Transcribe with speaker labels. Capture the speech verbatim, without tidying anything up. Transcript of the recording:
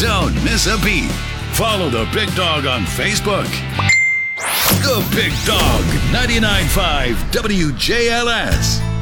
Speaker 1: Don't miss a beat. Follow the Big Dog on Facebook. The Big Dog, ninety-nine point five W J L S.